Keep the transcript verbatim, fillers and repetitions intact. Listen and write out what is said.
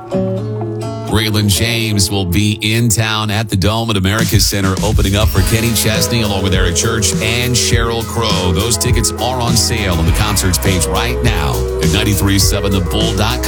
Braylon James will be in town at the Dome at America Center, opening up for Kenny Chesney along with Eric Church and Sheryl Crow. Those tickets are on sale on the concerts page right now at nine three seven the bull dot com.